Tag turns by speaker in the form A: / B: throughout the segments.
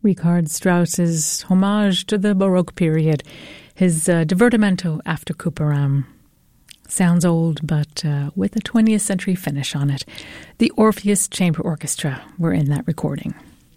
A: Richard Strauss's homage to the Baroque period, his Divertimento after Couperin. Sounds old, but with a 20th century finish on it. The Orpheus Chamber Orchestra were in that recording.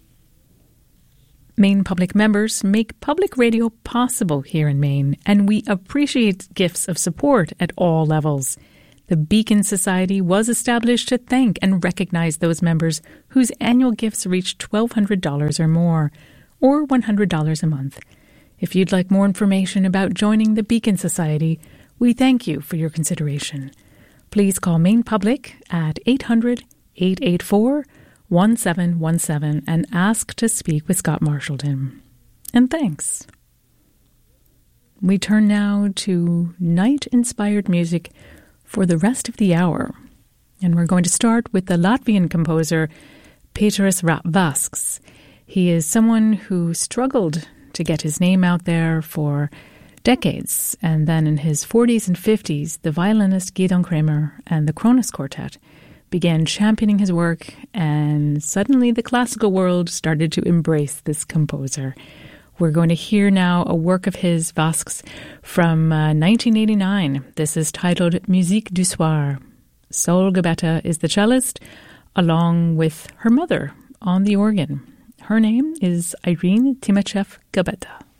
A: Maine Public members make public radio possible here in Maine, and we appreciate gifts of support at all levels. The Beacon Society was established to thank and recognize those members whose annual gifts reach $1,200 or more, or $100 a month. If you'd like more information about joining the Beacon Society, we thank you for your consideration. Please call Maine Public at 800-884-1717 and ask to speak with Scott Marshallton. And thanks. We turn now to night-inspired music for the rest of the hour. And we're going to start with the Latvian composer Pēteris Vasks. He is someone who struggled to get his name out there for decades, and then in his 40s and 50s, the violinist Gidon Kremer and the Kronos Quartet began championing his work, and suddenly the classical world started to embrace this composer. We're going to hear now a work of his, Vasks, from 1989. This is titled Musique du Soir. Sol Gabetta is the cellist, along with her mother on the organ. Her name is Irene Timachev Gabetta.